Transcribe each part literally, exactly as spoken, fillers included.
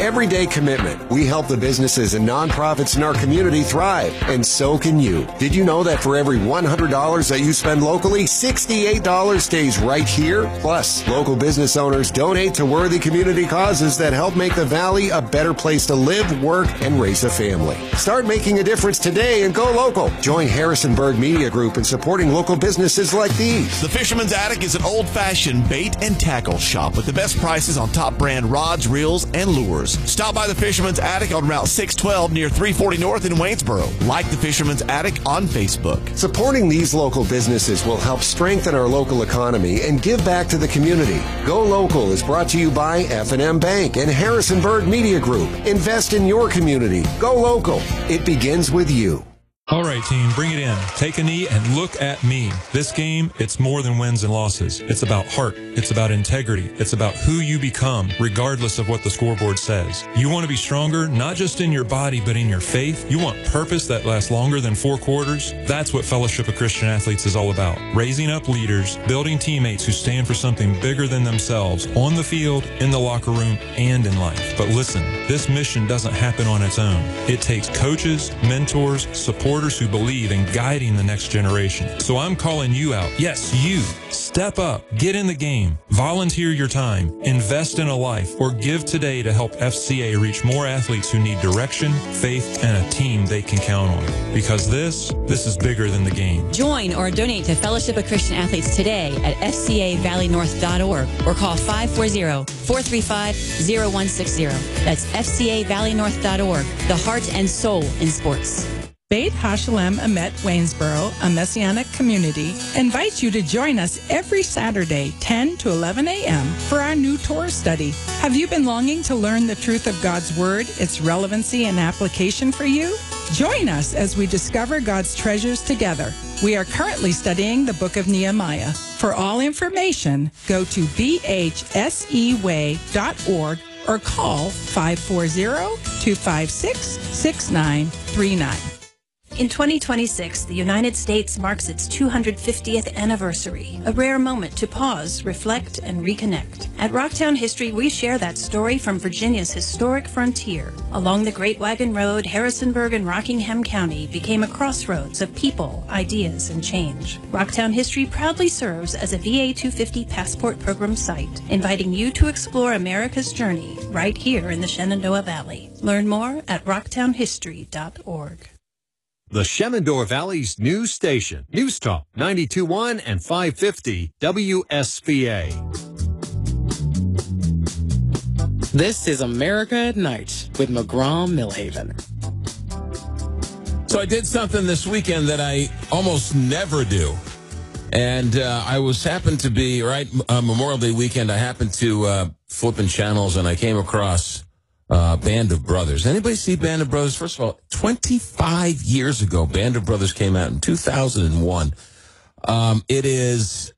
everyday commitment, we help the businesses and nonprofits in our community thrive, and so can you. Did you know that for every one hundred dollars that you spend locally, sixty-eight dollars stays right here? Plus, local business owners donate to worthy community causes that help make the Valley a better place to live, work, and raise a family. Start making a difference today and go local. Join Harrisonburg Media Group in supporting local businesses like these. The Fisherman's Attic is an old-fashioned bait and tackle shop with the best prices on top brand rods, reels, and lures. Stop by the Fisherman's Attic on Route six twelve near three forty North in Waynesboro. Like the Fisherman's Attic on Facebook. Supporting these local businesses will help strengthen our local economy and give back to the community. Go Local is brought to you by F and M Bank and Harrisonburg Media Group. Invest in your community. Go local. It begins with you. All right, team, bring it in. Take a knee and look at me. This game, it's more than wins and losses. It's about heart. It's about integrity. It's about who you become, regardless of what the scoreboard says. You want to be stronger, not just in your body, but in your faith. You want purpose that lasts longer than four quarters. That's what Fellowship of Christian Athletes is all about. Raising up leaders, building teammates who stand for something bigger than themselves, on the field, in the locker room, and in life. But listen, this mission doesn't happen on its own. It takes coaches, mentors, supporters, who believe in guiding the next generation. So I'm calling you out. Yes, you. Step up. Get in the game. Volunteer your time. Invest in a life. Or give today to help F C A reach more athletes who need direction, faith, and a team they can count on. Because this, this is bigger than the game. Join or donate to Fellowship of Christian Athletes today at F C A Valley North dot org or call five four zero, four three five, zero one six zero. That's F C A Valley North dot org, the heart and soul in sports. Beit Hashalem Emet Waynesboro, a Messianic community, invites you to join us every Saturday, ten to eleven a.m. for our new Torah study. Have you been longing to learn the truth of God's Word, its relevancy and application for you? Join us as we discover God's treasures together. We are currently studying the book of Nehemiah. For all information, go to b h s e way dot org or call five four zero, two five six, six nine three nine. In twenty twenty-six, the United States marks its two hundred fiftieth anniversary, a rare moment to pause, reflect, and reconnect. At Rocktown History, we share that story from Virginia's historic frontier. Along the Great Wagon Road, Harrisonburg and Rockingham County became a crossroads of people, ideas, and change. Rocktown History proudly serves as a V A two fifty passport program site, inviting you to explore America's journey right here in the Shenandoah Valley. Learn more at rocktown history dot org. The Shenandoah Valley's news station, News Talk ninety-two point one and five fifty W S V A. This is America at Night with McGraw-Millhaven. So I did something this weekend that I almost never do. And uh, I was happened to be, right, uh, Memorial Day weekend, I happened to uh, flipping channels and I came across Uh, Band of Brothers. Anybody see Band of Brothers? First of all, twenty-five years ago, Band of Brothers came out in two thousand one. Um, it is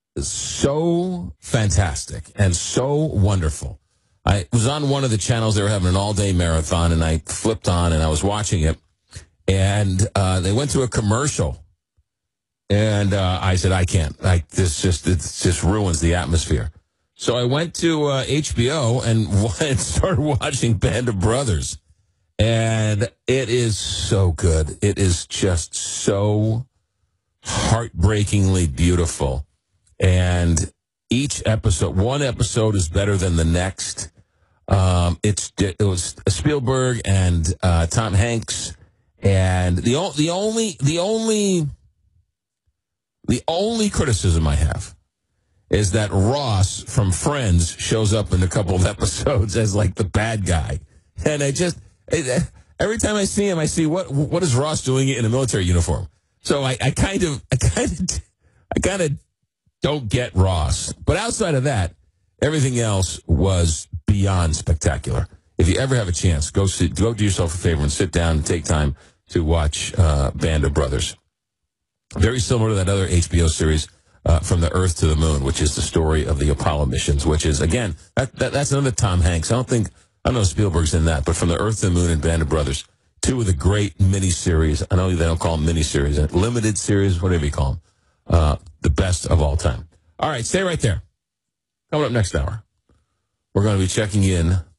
so fantastic and so wonderful. I was on one of the channels. They were having an all-day marathon, and I flipped on, and I was watching it. And uh, they went to a commercial. And uh, I said, I can't. Like, this just, it just ruins the atmosphere. So I went to uh, H B O and, and started watching Band of Brothers. And it is so good. It is just so heartbreakingly beautiful. And each episode, one episode is better than the next. Um, it's it was Spielberg and uh, Tom Hanks. And the, the only the only the only criticism I have is that Ross from Friends shows up in a couple of episodes as like the bad guy. And I just, every time I see him, I see what, what is Ross doing in a military uniform? So I, I kind of, I kind of, I kind of don't get Ross. But outside of that, everything else was beyond spectacular. If you ever have a chance, go sit, go do yourself a favor and sit down and take time to watch uh, Band of Brothers. Very similar to that other H B O series, Uh, From the Earth to the Moon, which is the story of the Apollo missions, which is, again, that, that that's another Tom Hanks. I don't think, I don't know if Spielberg's in that, but From the Earth to the Moon and Band of Brothers, two of the great miniseries. I know they don't call them miniseries, limited series, whatever you call them. Uh, the best of all time. All right, stay right there. Coming up next hour, we're going to be checking in